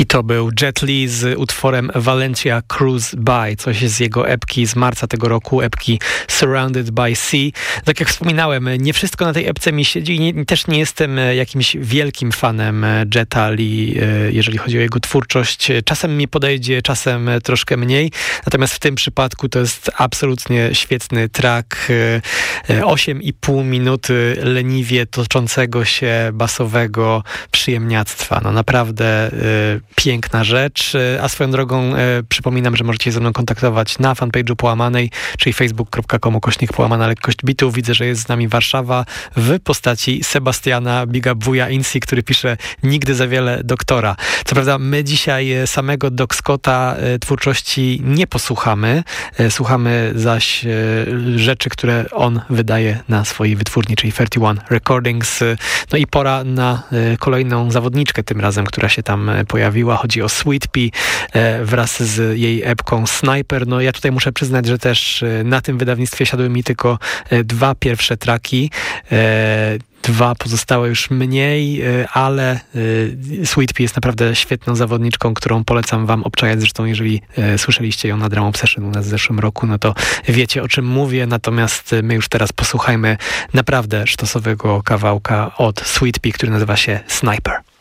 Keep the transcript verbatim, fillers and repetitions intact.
I to był Jet Li z utworem Valencia Cruise By, coś z jego epki z marca tego roku, epki Surrounded by Sea. Tak jak wspominałem, nie wszystko na tej epce mi siedzi i nie, też nie jestem jakimś wielkim fanem Jeta Li, jeżeli chodzi o jego twórczość. Czasem mi podejdzie, czasem troszkę mniej, natomiast w tym przypadku to jest absolutnie świetny track, osiem i pół minuty leniwie toczącego się basowego przyjemniactwa. No naprawdę piękna rzecz, a swoją drogą e, przypominam, że możecie się ze mną kontaktować na fanpage'u Połamanej, czyli facebook kropka com ukośnik połamana lekkość bitu. Widzę, że jest z nami Warszawa w postaci Sebastiana Biga Wuja Insi, który pisze nigdy za wiele doktora. Co prawda my dzisiaj samego Doc Scotta e, twórczości nie posłuchamy, e, słuchamy zaś e, rzeczy, które on wydaje na swojej wytwórni, czyli trzydzieści jeden Recordings. No i pora na e, kolejną zawodniczkę tym razem, która się tam pojawiła. Chodzi o Sweet Pea e, wraz z jej epką Sniper. No ja tutaj muszę przyznać, że też e, na tym wydawnictwie siadły mi tylko e, dwa pierwsze traki. E, Dwa pozostałe już mniej, ale Sweet Pea jest naprawdę świetną zawodniczką, którą polecam wam obczajać. Zresztą jeżeli słyszeliście ją na Drum Obsession u nas w zeszłym roku, no to wiecie, o czym mówię. Natomiast my już teraz posłuchajmy naprawdę sztosowego kawałka od Sweet Pea, który nazywa się Sniper.